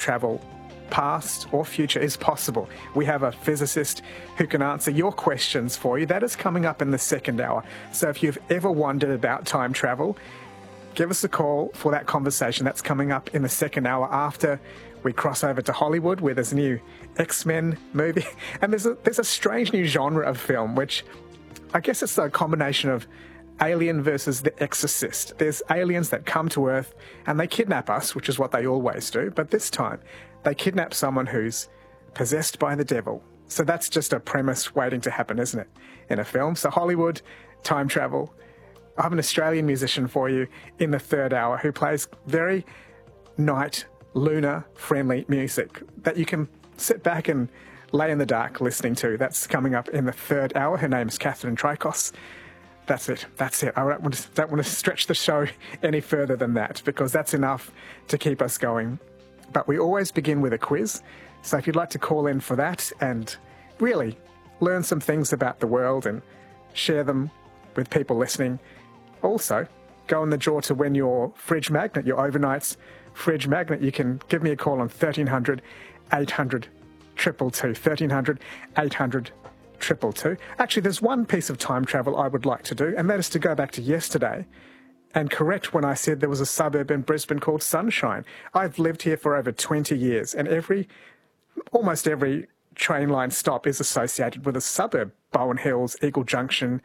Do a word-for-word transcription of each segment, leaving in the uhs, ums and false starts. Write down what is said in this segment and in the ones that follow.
travel past or future is possible. We have a physicist who can answer your questions for you. That is coming up in the second hour. So if you've ever wondered about time travel, give us a call for that conversation. That's coming up in the second hour after we cross over to Hollywood, where there's a new X-Men movie. And there's a, there's a strange new genre of film, which I guess it's a combination of Alien versus The Exorcist. There's aliens that come to Earth and they kidnap us, which is what they always do. But this time, they kidnap someone who's possessed by the devil. So that's just a premise waiting to happen, isn't it, in a film? So Hollywood, time travel. I have an Australian musician for you in the third hour who plays very night, lunar-friendly music that you can sit back and lay in the dark listening to. That's coming up in the third hour. Her name's Catherine Trikos. That's it. That's it. I don't want to, don't want to stretch the show any further than that, because that's enough to keep us going. But we always begin with a quiz. So if you'd like to call in for that and really learn some things about the world and share them with people listening, also go in the draw to win your fridge magnet, your overnight's fridge magnet. You can give me a call on thirteen hundred, eight hundred, two two two, thirteen hundred, eight hundred, two two two. Actually, there's one piece of time travel I would like to do, and that is to go back to yesterday and correct when I said there was a suburb in Brisbane called Sunshine. I've lived here for over twenty years, and every, almost every train line stop is associated with a suburb. Bowen Hills, Eagle Junction,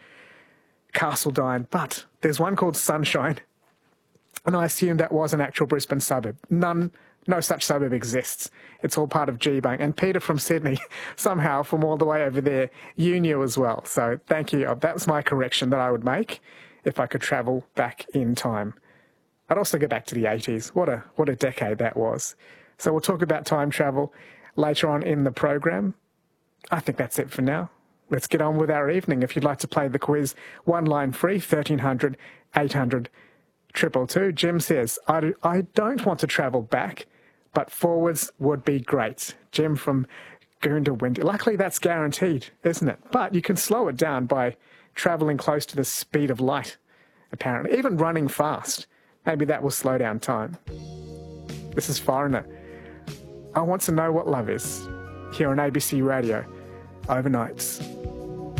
Castledine, but there's one called Sunshine, and I assumed that was an actual Brisbane suburb. None, no such suburb exists. It's all part of G-Bank. And Peter from Sydney, somehow from all the way over there, you knew as well. So thank you. That was my correction that I would make if I could travel back in time. I'd also go back to the eighties. What a what a decade that was. So we'll talk about time travel later on in the program. I think that's it for now. Let's get on with our evening. If you'd like to play the quiz, one line free, thirteen hundred, eight hundred, two two two. Jim says, I, do, I don't want to travel back, but forwards would be great. Jim from Goondiwindi. Luckily, that's guaranteed, isn't it? But you can slow it down by travelling close to the speed of light, apparently. Even running fast. Maybe that will slow down time. This is Foreigner. I want to know what love is. Here on A B C Radio, overnights.